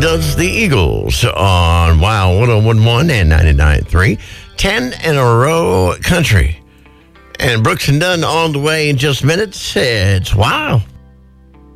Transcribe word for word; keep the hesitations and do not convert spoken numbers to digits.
Does the Eagles on Wow one oh one point one and ninety-nine point three. ten in a row country. And Brooks and Dunn on the way in just minutes. It's Wow.